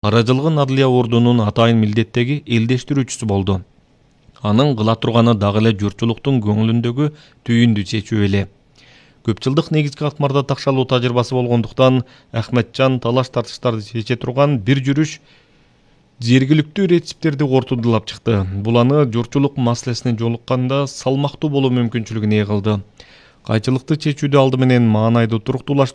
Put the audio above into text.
каражылган Адылия ордунун атайын милдеттеги элдештирүүчүсү болду. Анын кыла турганы дагы эле журтчулуктун көңүлүндөгү түйүндү чечүү эле. Көп жылдык негизги катмарда такшалуу тажрыйбасы болгондуктан Ахметжан талаш тартыштарды чече турган бир жүрүш жергиликтүү рецептерди кортундулап чыкты. Бул аны журтчулук маселесине жолукканда салмактуу болуу мүмкүнчүлүгүн ээ кылды. Кайчылыкты чечүүдө алды менен маанайды туруктуулаштыруу